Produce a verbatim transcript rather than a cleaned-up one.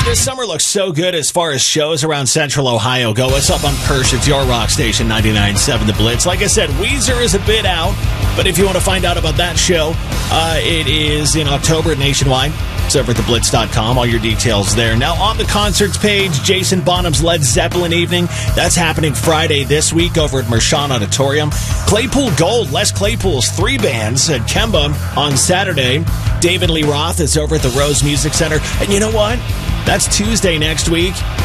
This summer looks so good as far as shows around Central Ohio go. What's up? I'm Persh. It's your rock station, ninety-nine point seven The Blitz. Like I said, Weezer is a bit out, but if you want to find out about that show, uh, it is in October nationwide. It's over at the blitz dot com. All your details there. Now, on the concerts page, Jason Bonham's Led Zeppelin Evening. That's happening Friday this week over at Mershon Auditorium. Claypool Gold, Les Claypool's three bands at Kemba on Saturday. David Lee Roth is over at the Rose Music Center. And you know what? That's Tuesday next week.